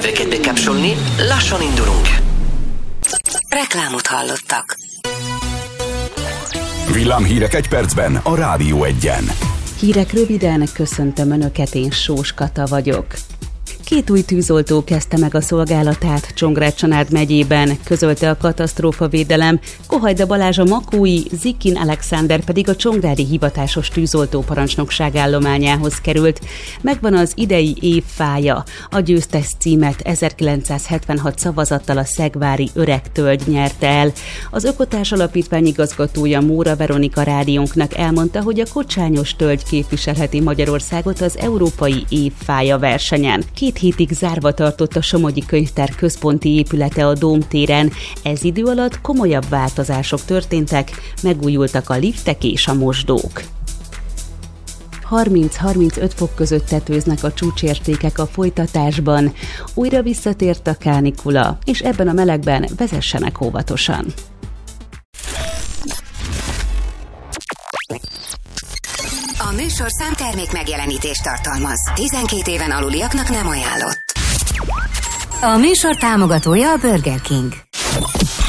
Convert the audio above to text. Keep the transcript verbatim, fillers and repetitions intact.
Öveket bekapcsolni, lassan indulunk. Reklámot hallottak. Villámhírek egy percben a Rádió Egyen. Hírek röviden, köszöntöm Önöket, én Sós Kata vagyok. Két új tűzoltó kezdte meg a szolgálatát Csongrád-Csanád megyében, közölte a katasztrófavédelem. Kohajda Balázs a makói, Zikin Alexander pedig a csongrádi hivatásos tűzoltóparancsnokság állományához került. Megvan az idei év fája. A győztes címet ezerkilencszázhetvenhat szavazattal a szegvári Öreg Tölgy nyerte el. Az Ökotárs Alapítvány igazgatója Móra Veronika rádiónknak elmondta, hogy a Kocsányos Tölgy képviselheti Magyarországot az Európai Év fája versenyen. Két hétig zárva tartott a Somogyi Könyvtár központi épülete a Dóm téren. Ez idő alatt komolyabb változások történtek, megújultak a liftek és a mosdók. harminc-harmincöt fok között tetőznek a csúcsértékek a folytatásban. Újra visszatért a kánikula, és ebben a melegben vezessenek óvatosan. A műsorszám termék megjelenítést tartalmaz. tizenkét éven aluliaknak nem ajánlott. A műsor támogatója a Burger King.